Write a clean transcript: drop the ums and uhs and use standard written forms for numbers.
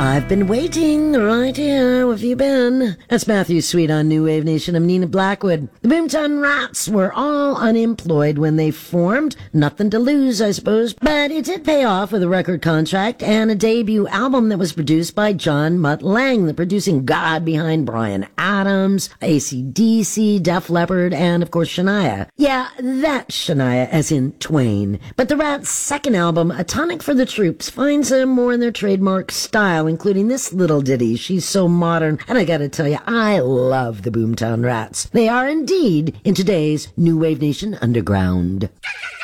I've been waiting right here. Where have you been? That's Matthew Sweet on New Wave Nation. I'm Nina Blackwood. The Boomtown Rats were all unemployed when they formed. Nothing to lose, I suppose. But it did pay off with a record contract and a debut album that was produced by John Mutt Lang, the producing god behind Bryan Adams, AC/DC, Def Leppard, and of course Shania. Yeah, that Shania, as in Twain. But the Rats' second album, A Tonic for the Troops, finds them more in their trademark style, including this little ditty. She's so modern, and I gotta tell you, I love the Boomtown Rats. They are indeed in today's New Wave Nation underground.